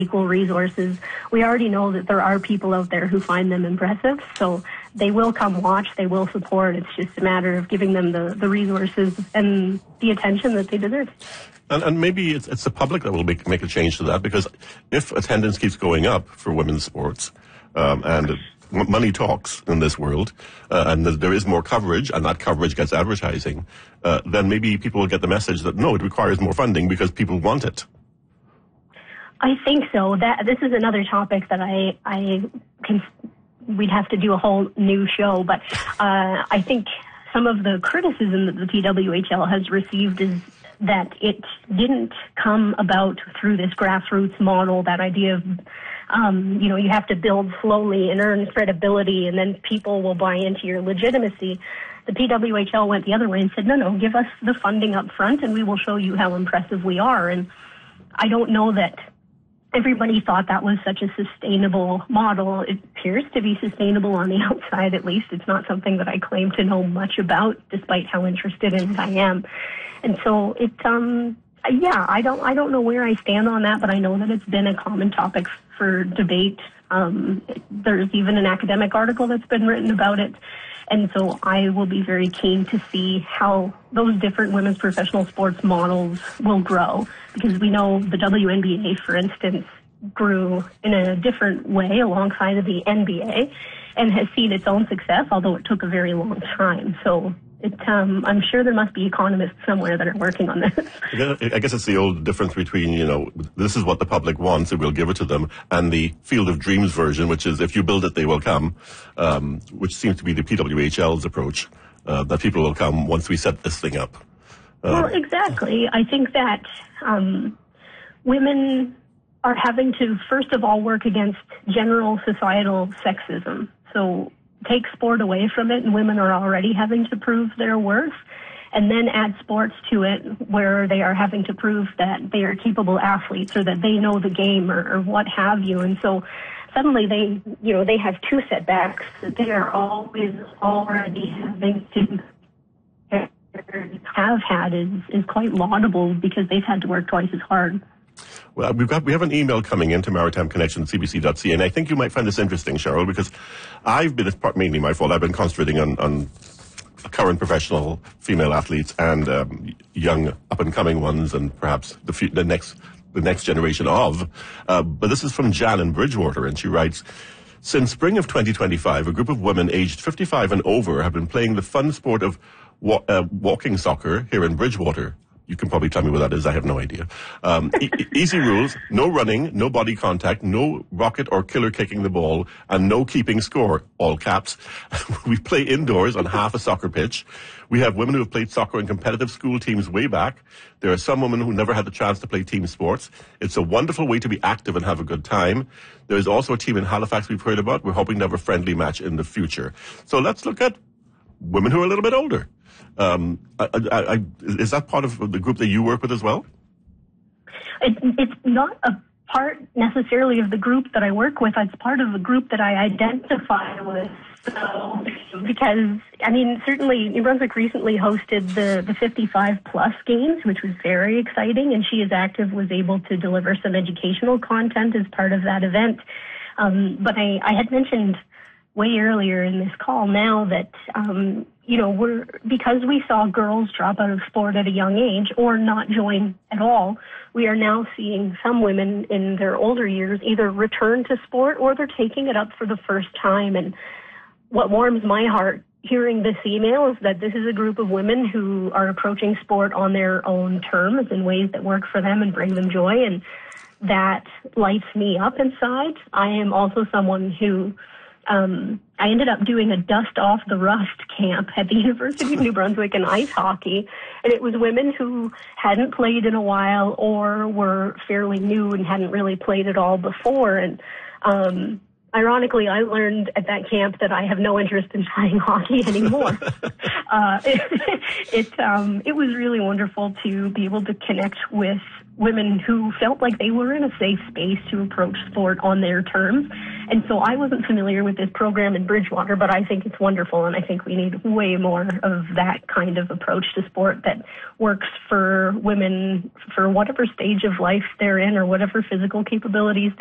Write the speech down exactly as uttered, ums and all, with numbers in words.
equal resources. We already know that there are people out there who find them impressive, so they will come watch, they will support. It's just a matter of giving them the, the resources and the attention that they deserve. And, and maybe it's, it's the public that will make, make a change to that, because if attendance keeps going up for women's sports, um, and money talks in this world, uh, and there is more coverage, and that coverage gets advertising, uh, then maybe people will get the message that, no, it requires more funding because people want it. I think so. That this is another topic that I I can. We'd have to do a whole new show, but uh, I think some of the criticism that the P W H L has received is that it didn't come about through this grassroots model. That idea of um, you know, you have to build slowly and earn credibility, and then people will buy into your legitimacy. The P W H L went the other way and said, no, no, give us the funding up front, and we will show you how impressive we are. And I don't know that everybody thought that was such a sustainable model. It appears to be sustainable on the outside, at least. It's not something that I claim to know much about, despite how interested in it I am. And so it, um, yeah, I don't, I don't know where I stand on that, but I know that it's been a common topic for debate. Um, there's even an academic article that's been written about it. And so I will be very keen to see how those different women's professional sports models will grow, because we know the W N B A, for instance, grew in a different way alongside of the N B A and has seen its own success, although it took a very long time. So it, um, I'm sure there must be economists somewhere that are working on this. I guess it's the old difference between, you know, this is what the public wants and we'll give it to them, and the Field of Dreams version, which is if you build it, they will come, um, which seems to be the P W H L's approach, uh, that people will come once we set this thing up. Uh, well, exactly. I think that um, women are having to, first of all, work against general societal sexism. So take sport away from it, and women are already having to prove their worth, and then add sports to it where they are having to prove that they are capable athletes or that they know the game or, or what have you. And so suddenly they, you know, they have two setbacks that they are always already having to have had is, is quite laudable, because they've had to work twice as hard. Well, we've got we have an email coming into Maritime Connection at c b c dot c a, and I think you might find this interesting, Cheryl, because I've been, it's part mainly my fault, I've been concentrating on, on current professional female athletes and um, young up-and-coming ones, and perhaps the, few, the next the next generation of. Uh, but this is from Jan in Bridgewater, and she writes, since spring of twenty twenty-five, a group of women aged fifty-five and over have been playing the fun sport of wa- uh, walking soccer here in Bridgewater. You can probably tell me what that is. I have no idea. Um, e- easy rules, no running, no body contact, no rocket or killer kicking the ball, and no keeping score, all caps. We play indoors on half a soccer pitch. We have women who have played soccer in competitive school teams way back. There are some women who never had the chance to play team sports. It's a wonderful way to be active and have a good time. There is also a team in Halifax we've heard about. We're hoping to have a friendly match in the future. So let's look at women who are a little bit older. Um, I, I, I, is that part of the group that you work with as well? It, it's not a part necessarily of the group that I work with. It's part of a group that I identify with. So, because, I mean, certainly New Brunswick recently hosted the, the fifty-five plus games, which was very exciting, and She Is Active was able to deliver some educational content as part of that event. Um, but I, I had mentioned way earlier in this call now that, um, you know, we're, because we saw girls drop out of sport at a young age or not join at all, we are now seeing some women in their older years either return to sport or they're taking it up for the first time. And what warms my heart hearing this email is that this is a group of women who are approaching sport on their own terms in ways that work for them and bring them joy. And that lights me up inside. I am also someone who Um, I ended up doing a dust off the rust camp at the University of New Brunswick in ice hockey, and it was women who hadn't played in a while or were fairly new and hadn't really played at all before. And um, ironically, I learned at that camp that I have no interest in playing hockey anymore. uh, it it, um, it was really wonderful to be able to connect with women who felt like they were in a safe space to approach sport on their terms And so I wasn't familiar with this program in Bridgewater, but I think it's wonderful, and I think we need way more of that kind of approach to sport that works for women for whatever stage of life they're in or whatever physical capabilities